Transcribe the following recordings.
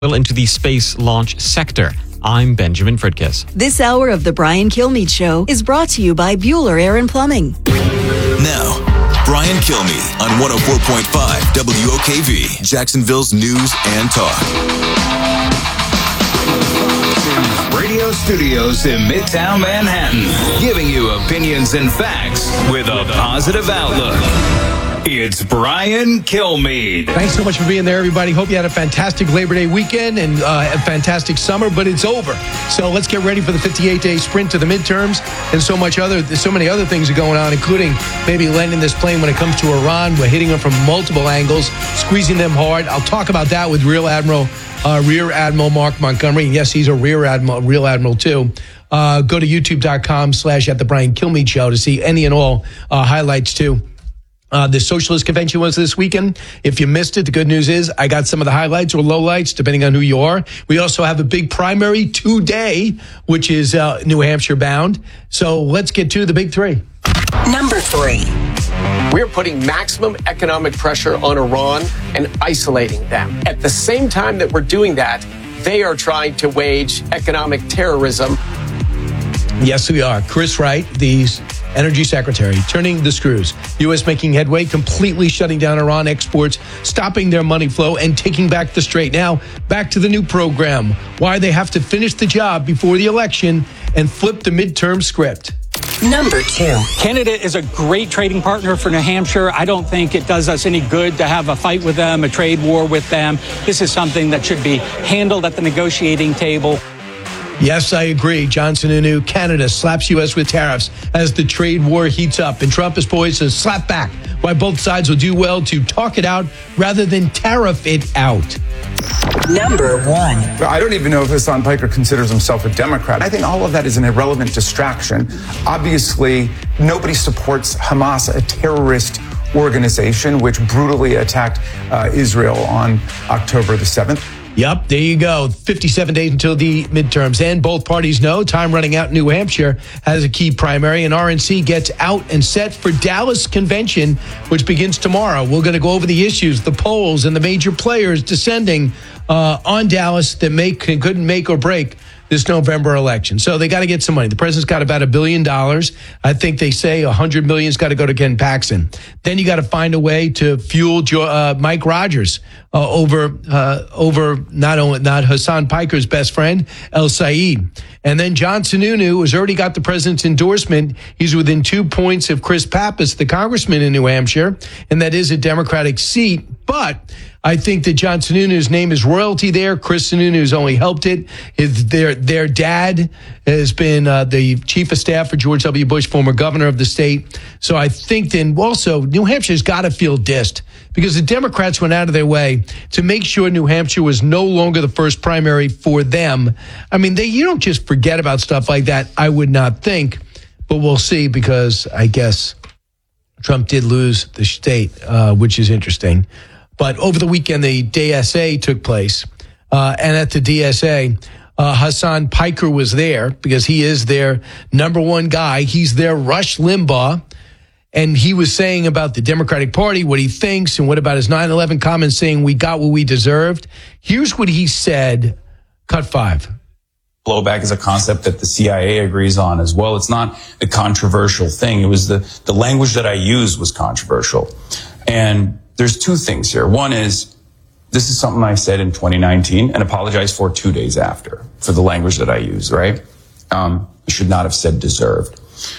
into the space launch sector. I'm Benjamin Fridkiss. This hour of the Brian Kilmeade Show is brought to you by Bueller Air and Plumbing. Now, Brian Kilmeade on 104.5 WOKV, Jacksonville's news and talk. Radio studios in Midtown Manhattan, giving you opinions and facts with a positive outlook. It's Brian Kilmeade. Thanks so much for being there, everybody. Hope you had a fantastic Labor Day weekend and a fantastic summer, but it's over. So let's get ready for the 58-day sprint to the midterms and so many other things are going on, including maybe landing this plane when it comes to Iran. We're hitting them from multiple angles, squeezing them hard. I'll talk about that with Rear Admiral Mark Montgomery. Yes, he's a Rear Admiral too. Go to youtube.com/@theBrianKilmeade Show to see any and all highlights too. The Socialist Convention was this weekend. If you missed it, the good news is I got some of the highlights or lowlights, depending on who you are. We also have a big primary today, which is New Hampshire bound. So let's get to the big three. Number 3. We're putting maximum economic pressure on Iran and isolating them. At the same time that we're doing that, they are trying to wage economic terrorism. Yes, we are. Chris Wright, the Energy Secretary, turning the screws. U.S. making headway, completely shutting down Iran exports, stopping their money flow, and taking back the strait. Now, back to the new program. Why they have to finish the job before the election and flip the midterm script. Number 2. Canada is a great trading partner for New Hampshire. I don't think it does us any good to have a fight with them, a trade war with them. This is something that should be handled at the negotiating table. Yes, I agree. John Sununu, Canada slaps U.S. with tariffs as the trade war heats up. And Trump is poised to slap back, while both sides will do well to talk it out rather than tariff it out. Number 1. I don't even know if Hassan Piker considers himself a Democrat. I think all of that is an irrelevant distraction. Obviously, nobody supports Hamas, a terrorist organization which brutally attacked Israel on October the 7th. Yep, there you go. 57 days until the midterms. And both parties know time running out in New Hampshire has a key primary, and RNC gets out and set for Dallas Convention, which begins tomorrow. We're going to go over the issues, the polls, and the major players descending on Dallas that couldn't make or break this November election. So they got to get some money. The president's got about $1 billion. I think they say $100 million's got to go to Ken Paxton. Then you got to find a way to fuel Mike Rogers over not Hassan Piker's best friend, El Said. And then John Sununu has already got the president's endorsement. He's within 2 points of Chris Pappas, the congressman in New Hampshire, and that is a Democratic seat. But I think that John Sununu's name is royalty there. Chris Sununu's only helped it. Their dad has been the chief of staff for George W. Bush, former governor of the state. So I think then also New Hampshire's got to feel dissed because the Democrats went out of their way to make sure New Hampshire was no longer the first primary for them. I mean, you don't just forget about stuff like that, I would not think. But we'll see because I guess Trump did lose the state, which is interesting. But over the weekend, the DSA took place. And at the DSA, Hassan Piker was there because he is their number one guy. He's their Rush Limbaugh. And he was saying about the Democratic Party, what he thinks, and what about his 9/11 comments saying we got what we deserved. Here's what he said. Cut 5. Blowback is a concept that the CIA agrees on as well. It's not a controversial thing. It was the language that I used was controversial. And there's two things here. One is, this is something I said in 2019 and apologized for 2 days after for the language that I used, right? I should not have said deserved.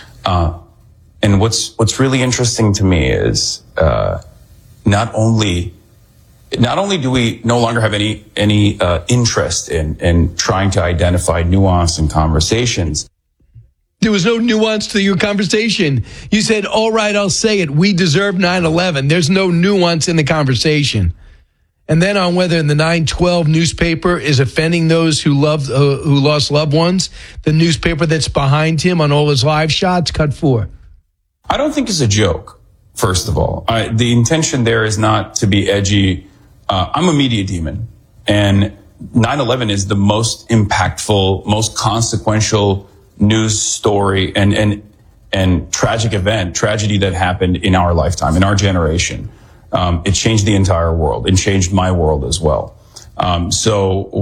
And what's really interesting to me is, not only do we no longer have any interest in trying to identify nuance in conversations. There was no nuance to your conversation. You said, all right, I'll say it. We deserve 9/11. There's no nuance in the conversation. And then on whether the 9/12 newspaper is offending those who lost loved ones, the newspaper that's behind him on all his live shots, cut 4. I don't think it's a joke, first of all. The intention there is not to be edgy. I'm a media demon, and 9/11 is the most impactful, most consequential news story and tragedy that happened in our lifetime, in our generation. It changed the entire world. It changed my world as well. So